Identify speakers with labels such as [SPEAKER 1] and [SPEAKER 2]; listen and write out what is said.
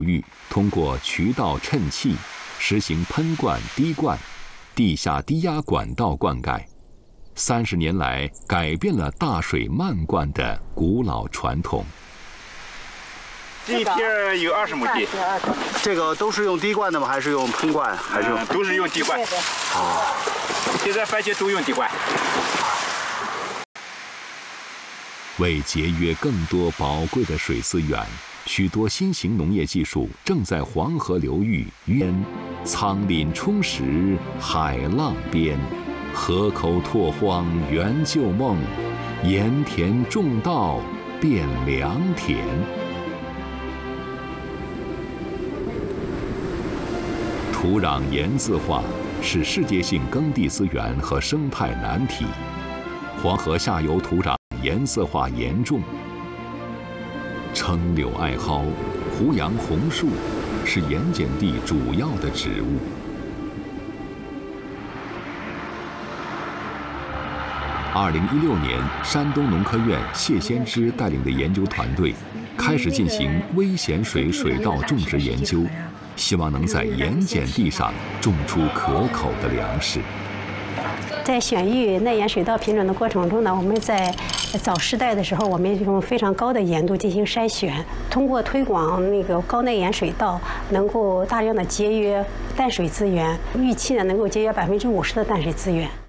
[SPEAKER 1] 域通过渠道衬砌，实行喷灌、滴灌、地下低压管道灌溉，30年来改变了大水漫灌的古老传统。
[SPEAKER 2] 这一片有20亩地。
[SPEAKER 3] 这个都是用滴灌的吗？还是用喷灌？还是用？
[SPEAKER 2] 都是用滴灌。现在番茄都用滴灌。
[SPEAKER 1] 为节约更多宝贵的水资源，许多新型农业技术正在黄河流域苍岭充实，海浪边，河口拓荒圆旧梦，盐田种稻变良田。土壤盐渍化是世界性耕地资源和生态难题。黄河下游土壤盐渍化严重，称柳艾蒿、胡杨红树是盐碱地主要的植物。2016年，山东农科院谢先之带领的研究团队开始进行微咸水水稻种植研究，希望能在盐碱地上种出可口的粮食。
[SPEAKER 4] 在选育耐盐水稻品种的过程中呢，我们在早世代的时候，我们用非常高的盐度进行筛选，通过推广那个高耐盐水稻，能够大量的节约淡水资源，预期呢能够节约50%的淡水资源。